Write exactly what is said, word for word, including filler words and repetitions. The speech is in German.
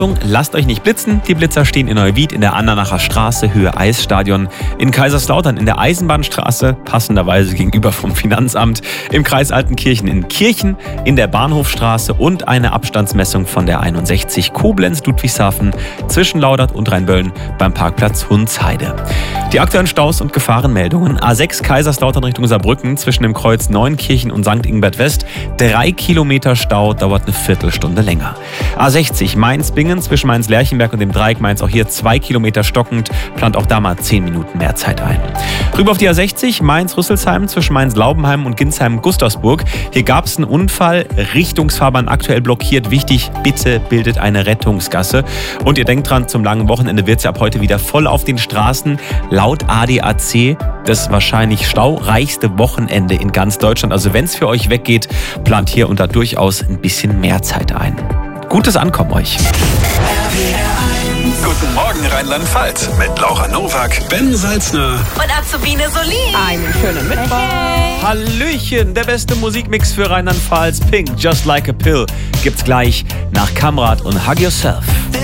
Lasst euch nicht blitzen. Die Blitzer stehen in Neuwied in der Andernacher Straße, Höhe Eisstadion, in Kaiserslautern in der Eisenbahnstraße, passenderweise gegenüber vom Finanzamt, im Kreis Altenkirchen in Kirchen, in der Bahnhofstraße und eine Abstandsmessung von der einundsechzig Koblenz-Ludwigshafen zwischen Laudert und Rheinböllen beim Parkplatz Hundsheide. Die aktuellen Staus und Gefahrenmeldungen: A sechs Kaiserslautern Richtung Saarbrücken zwischen dem Kreuz Neunkirchen und Sankt Ingbert West. Drei Kilometer Stau, dauert eine Viertelstunde länger. A sechzig Mainz-Bingen zwischen Mainz-Lerchenberg und dem Dreieck Mainz, auch hier zwei Kilometer stockend, plant auch da mal zehn Minuten mehr Zeit ein. Rüber auf die A sechzig Mainz-Rüsselsheim zwischen Mainz-Laubenheim und Ginsheim-Gustavsburg. Hier gab es einen Unfall, Richtungsfahrbahn aktuell blockiert. Wichtig, bitte bildet eine Rettungsgasse. Und ihr denkt dran, zum langen Wochenende wird es ja ab heute wieder voll auf den Straßen. Laut A D A C das wahrscheinlich staureichste Wochenende in ganz Deutschland. Also wenn es für euch weggeht, plant hier und da durchaus ein bisschen mehr Zeit ein. Gutes Ankommen euch. Guten Morgen Rheinland-Pfalz mit Laura Nowak, Ben Salzner und Azubine Solin. Einen schönen Mittwoch. Hey. Hallöchen, der beste Musikmix für Rheinland-Pfalz, Pink, Just Like a Pill, gibt's gleich nach Kamrat und Hug Yourself.